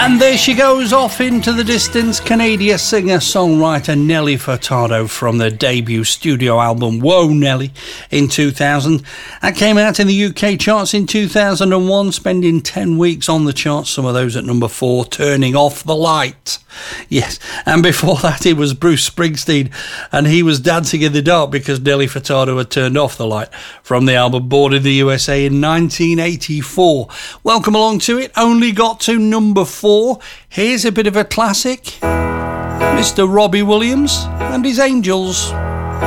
And there she goes off into the distance, Canadian singer-songwriter Nelly Furtado from their debut studio album Whoa Nelly in 2000. That came out in the UK charts in 2001, spending 10 weeks on the charts, some of those at number 4, Turning Off the Light. Yes, and before that it was Bruce Springsteen, and he was Dancing in the Dark because Nelly Furtado had turned off the light, from the album Born in the USA in 1984. Welcome along to it, only got to number 4. Here's a bit of a classic, Mr. Robbie Williams and his Angels.